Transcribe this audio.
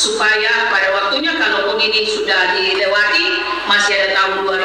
supaya pada waktunya kalaupun ini sudah dilewati, masih ada tahun